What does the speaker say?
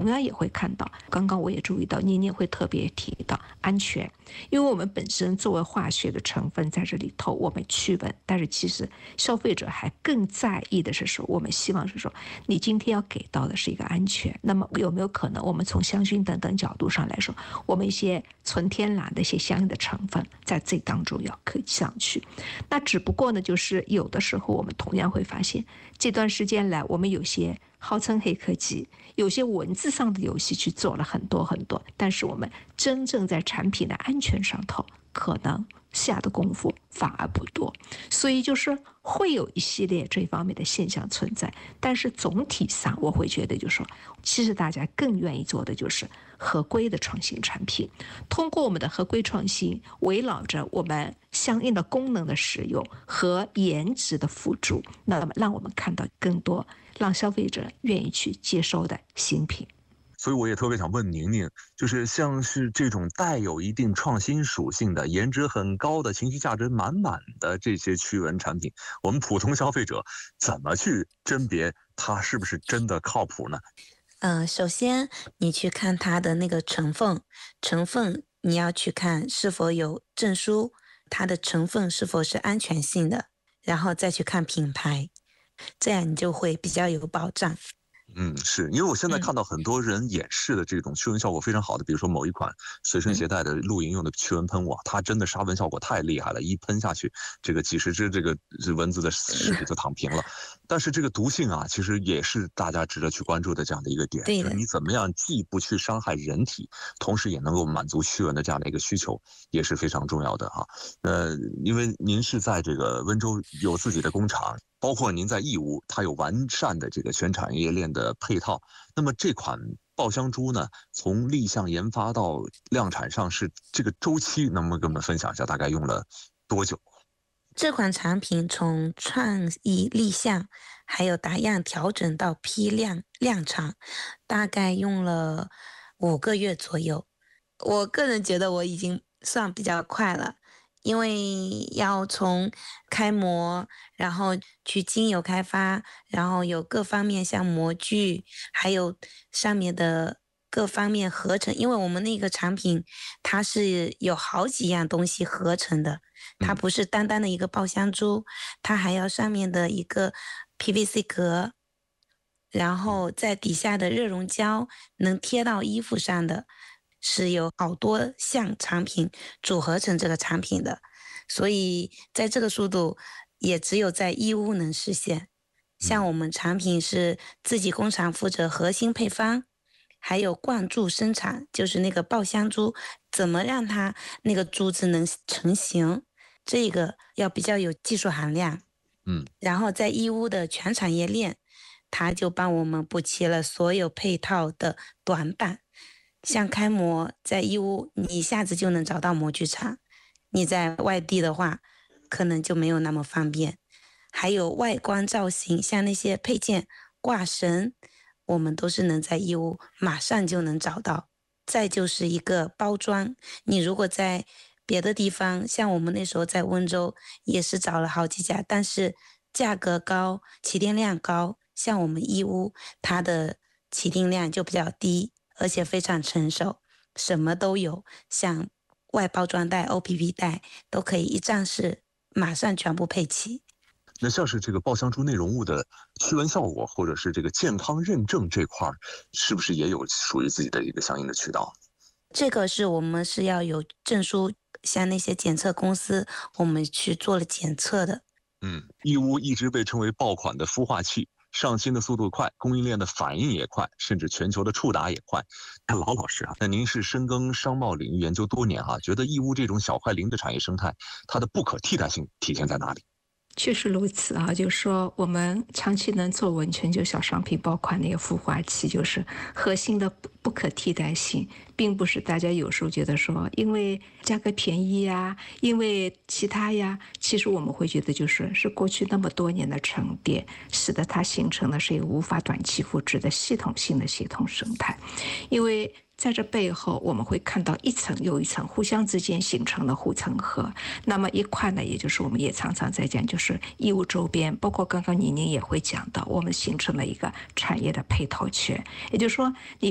同样也会看到，刚刚我也注意到您也会特别提到安全，因为我们本身作为化学的成分在这里头，我们驱蚊，但是其实消费者还更在意的是说，我们希望是说，你今天要给到的是一个安全，那么有没有可能我们从香薰等等角度上来说，我们一些纯天然的一些相应的成分在这当中要可以上去。那只不过呢，就是有的时候我们同样会发现，这段时间来我们有些号称黑科技，有些文字上的游戏去做了很多很多，但是我们真正在产品的安全上头可能下的功夫反而不多，所以就是会有一系列这方面的现象存在。但是总体上我会觉得就是说，其实大家更愿意做的就是合规的创新产品，通过我们的合规创新，围绕着我们相应的功能的使用和颜值的辅助，那么让我们看到更多让消费者愿意去接收的新品。 所以我也特别想问宁宁，就是像是这种带有一定创新属性的、颜值很高的、情绪价值满满的这些驱蚊产品，我们普通消费者怎么去甄别它是不是真的靠谱呢？ 首先你去看它的那个成分你要去看是否有证书，它的成分是否是安全性的，然后再去看品牌，这样你就会比较有保障。 是因为我现在看到很多人演示的这种驱蚊效果非常好的，比如说某一款随身携带的露营用的驱蚊喷雾，它真的杀蚊效果太厉害了，一喷下去，这个几十只这个蚊子的尸体就躺平了。但是这个毒性啊，其实也是大家值得去关注的这样的一个点，就是你怎么样既不去伤害人体，同时也能够满足驱蚊的这样的一个需求，也是非常重要的哈。因为您是在这个温州有自己的工厂。包括您在义乌，它有完善的这个全产业链的配套。那么这款爆香珠呢，从立项研发到量产上市，这个周期能不能跟我们分享一下，大概用了多久？ 这款产品从创意立项，还有打样调整到批量量产，大概用了5个月左右。我个人觉得我已经算比较快了。因为要从开模，然后去精油开发，然后有各方面像模具，还有上面的各方面合成，因为我们那个产品它是有好几样东西合成的，它不是单单的一个爆香珠，它还要上面的一个 PVC 壳，然后在底下的热熔胶能贴到衣服上的，是有好多项产品组合成这个产品的，所以在这个速度也只有在义乌能实现。像我们产品是自己工厂负责核心配方，还有灌注生产，就是那个爆香珠怎么让它那个珠子能成型，这个要比较有技术含量。然后在义乌的全产业链，它就帮我们补齐了所有配套的短板。像开模在义乌你一下子就能找到模具厂，你在外地的话可能就没有那么方便。还有外观造型，像那些配件挂绳，我们都是能在义乌马上就能找到。再就是一个包装，你如果在别的地方，像我们那时候在温州也是找了好几家，但是价格高，起订量高，像我们义乌它的起订量就比较低，而且非常成熟，什么都有，像外包装袋、OPP 袋都可以一站式马上全部配齐。 那像是这个爆香珠内容物的驱蚊效果，或者是这个健康认证这块，是不是也有属于自己的一个相应的渠道？ 这个是我们是要有证书，像那些检测公司，我们去做了检测的。 义乌一直被称为爆款的孵化器。上新的速度快，供应链的反应也快，甚至全球的触达也快。老师啊，那您是深耕商贸领域研究多年觉得义乌这种小快灵的产业生态，它的不可替代性体现在哪里？ 确实如此就是说我们长期能做稳全球小商品爆款那个孵化器，就是核心的不可替代性，并不是大家有时候觉得说因为价格便宜呀，因为其他呀，其实我们会觉得是过去那么多年的沉淀，使得它形成的是一个无法短期复制的系统性的系统生态。因为在这背后我们会看到一层又一层互相之间形成了护城河。那么一块呢，也就是我们也常常在讲，就是义乌周边，包括刚刚宁宁也会讲到，我们形成了一个产业的配套圈，也就是说你